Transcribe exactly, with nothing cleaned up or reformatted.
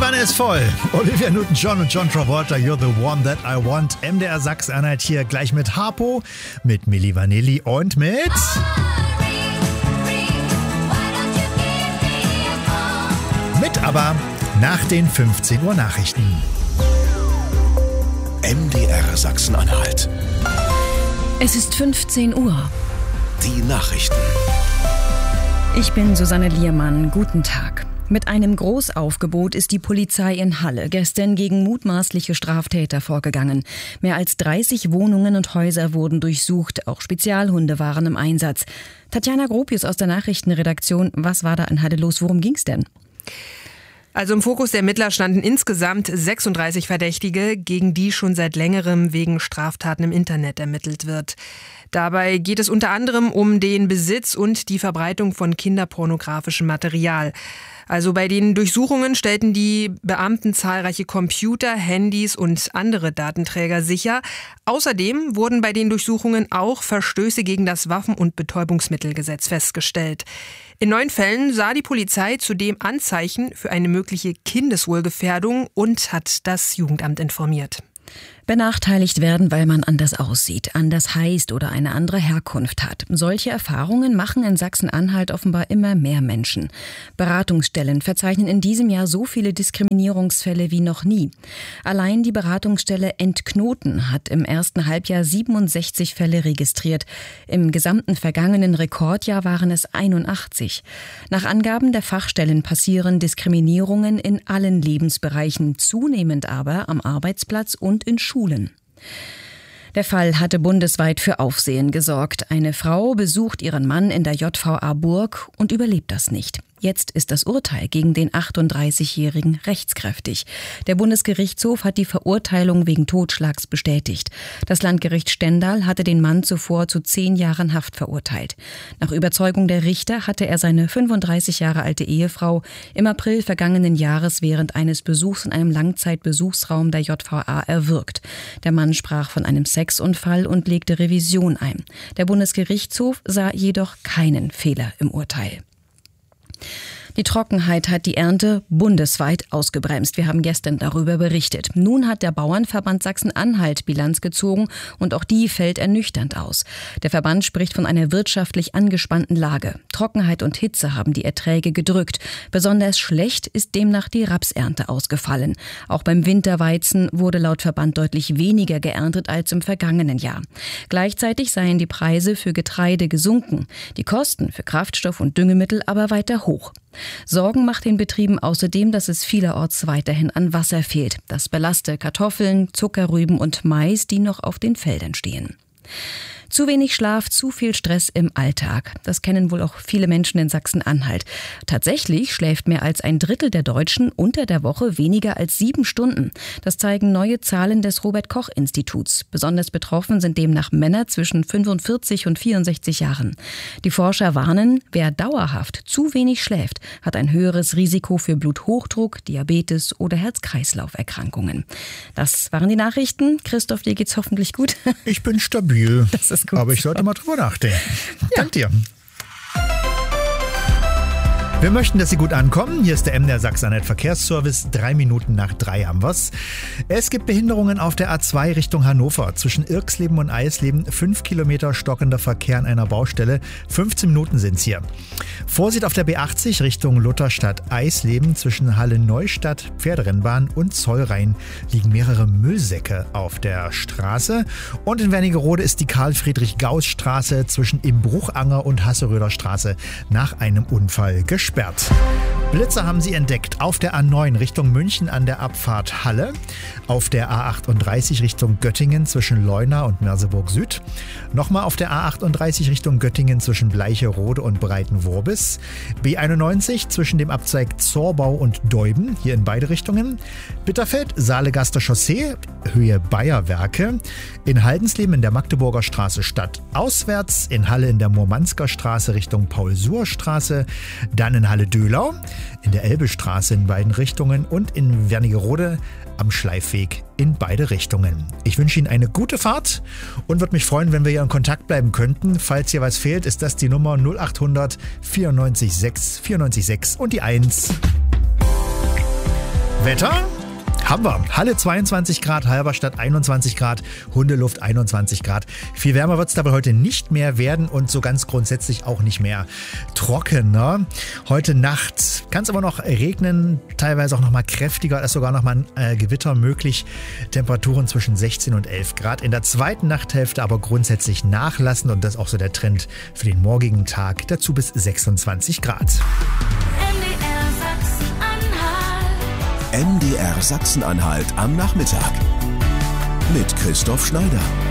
Spanne ist voll. Olivia Newton-John und John Travolta, You're the One That I Want. M D R Sachsen-Anhalt hier gleich mit Harpo, mit Milli Vanilli und mit... Mit aber nach den fünfzehn Uhr Nachrichten. M D R Sachsen-Anhalt. Es ist fünfzehn Uhr. Die Nachrichten. Ich bin Susanne Liermann. Guten Tag. Mit einem Großaufgebot ist die Polizei in Halle gestern gegen mutmaßliche Straftäter vorgegangen. Mehr als dreißig Wohnungen und Häuser wurden durchsucht. Auch Spezialhunde waren im Einsatz. Tatjana Gropius aus der Nachrichtenredaktion. Was war da in Halle los? Worum ging's denn? Also im Fokus der Ermittler standen insgesamt sechsunddreißig Verdächtige, gegen die schon seit längerem wegen Straftaten im Internet ermittelt wird. Dabei geht es unter anderem um den Besitz und die Verbreitung von kinderpornografischem Material. Also bei den Durchsuchungen stellten die Beamten zahlreiche Computer, Handys und andere Datenträger sicher. Außerdem wurden bei den Durchsuchungen auch Verstöße gegen das Waffen- und Betäubungsmittelgesetz festgestellt. In neun Fällen sah die Polizei zudem Anzeichen für eine mögliche Kindeswohlgefährdung und hat das Jugendamt informiert. Benachteiligt werden, weil man anders aussieht, anders heißt oder eine andere Herkunft hat. Solche Erfahrungen machen in Sachsen-Anhalt offenbar immer mehr Menschen. Beratungsstellen verzeichnen in diesem Jahr so viele Diskriminierungsfälle wie noch nie. Allein die Beratungsstelle Entknoten hat im ersten Halbjahr siebenundsechzig Fälle registriert. Im gesamten vergangenen Rekordjahr waren es einundachtzig. Nach Angaben der Fachstellen passieren Diskriminierungen in allen Lebensbereichen, zunehmend aber am Arbeitsplatz und in Schulen. Schulen. Der Fall hatte bundesweit für Aufsehen gesorgt. Eine Frau besucht ihren Mann in der J V A Burg und überlebt das nicht. Jetzt ist das Urteil gegen den achtunddreißigjährigen rechtskräftig. Der Bundesgerichtshof hat die Verurteilung wegen Totschlags bestätigt. Das Landgericht Stendal hatte den Mann zuvor zu zehn Jahren Haft verurteilt. Nach Überzeugung der Richter hatte er seine fünfunddreißig Jahre alte Ehefrau im April vergangenen Jahres während eines Besuchs in einem Langzeitbesuchsraum der J V A erwürgt. Der Mann sprach von einem Sexunfall und legte Revision ein. Der Bundesgerichtshof sah jedoch keinen Fehler im Urteil. Die Trockenheit hat die Ernte bundesweit ausgebremst. Wir haben gestern darüber berichtet. Nun hat der Bauernverband Sachsen-Anhalt Bilanz gezogen und auch die fällt ernüchternd aus. Der Verband spricht von einer wirtschaftlich angespannten Lage. Trockenheit und Hitze haben die Erträge gedrückt. Besonders schlecht ist demnach die Rapsernte ausgefallen. Auch beim Winterweizen wurde laut Verband deutlich weniger geerntet als im vergangenen Jahr. Gleichzeitig seien die Preise für Getreide gesunken, die Kosten für Kraftstoff und Düngemittel aber weiter hoch. Sorgen macht den Betrieben außerdem, dass es vielerorts weiterhin an Wasser fehlt. Das belaste Kartoffeln, Zuckerrüben und Mais, die noch auf den Feldern stehen. Zu wenig Schlaf, zu viel Stress im Alltag. Das kennen wohl auch viele Menschen in Sachsen-Anhalt. Tatsächlich schläft mehr als ein Drittel der Deutschen unter der Woche weniger als sieben Stunden. Das zeigen neue Zahlen des Robert-Koch-Instituts. Besonders betroffen sind demnach Männer zwischen fünfundvierzig und vierundsechzig Jahren. Die Forscher warnen, wer dauerhaft zu wenig schläft, hat ein höheres Risiko für Bluthochdruck, Diabetes oder Herz-Kreislauf-Erkrankungen. Das waren die Nachrichten. Christoph, dir geht's hoffentlich gut. Ich bin stabil. Das ist gut. Aber ich sollte mal drüber nachdenken. Ja. Dank dir. Wir möchten, dass Sie gut ankommen. Hier ist der M D R Sachsen-Anhalt Verkehrsservice. Drei Minuten nach drei haben wir's. Es gibt Behinderungen auf der A zwei Richtung Hannover. Zwischen Irxleben und Eisleben fünf Kilometer stockender Verkehr an einer Baustelle. fünfzehn Minuten sind's hier. Vorsicht auf der B achtzig Richtung Lutherstadt-Eisleben. Zwischen Halle-Neustadt, Pferderennbahn und Zollrhein liegen mehrere Müllsäcke auf der Straße. Und in Wernigerode ist die Karl-Friedrich-Gauss-Straße zwischen Imbruchanger und Hasseröder Straße nach einem Unfall gesperrt. Blitzer haben sie entdeckt auf der A neun Richtung München an der Abfahrt Halle, auf der A achtunddreißig Richtung Göttingen zwischen Leuna und Merseburg Süd, nochmal auf der A achtunddreißig Richtung Göttingen zwischen Bleicherode und Breitenworbis, B einundneunzig zwischen dem Abzweig Zorbau und Deuben, hier in beide Richtungen, Bitterfeld, Saalegaster Chaussee, Höhe Bayerwerke, in Haldensleben in der Magdeburger Straße stadtauswärts, in Halle in der Murmansker Straße Richtung Paul-Suhr-Straße, dann in Halle-Döhlau, in der Elbestraße in beiden Richtungen und in Wernigerode am Schleifweg in beide Richtungen. Ich wünsche Ihnen eine gute Fahrt und würde mich freuen, wenn wir hier in Kontakt bleiben könnten. Falls hier was fehlt, ist das die Nummer null achthundert vierundneunzig sechs vierundneunzig sechs und die eins. Wetter? Haben wir. Halle zweiundzwanzig Grad, Halberstadt einundzwanzig Grad, Hundeluft einundzwanzig Grad. Viel wärmer wird es dabei heute nicht mehr werden und so ganz grundsätzlich auch nicht mehr trockener. Heute Nacht kann es aber noch regnen, teilweise auch noch mal kräftiger, ist sogar noch mal ein äh, Gewitter möglich. Temperaturen zwischen sechzehn und elf Grad. In der zweiten Nachthälfte aber grundsätzlich nachlassen und das ist auch so der Trend für den morgigen Tag. Dazu bis sechsundzwanzig Grad. M D R Sachsen-Anhalt am Nachmittag mit Christoph Schneider.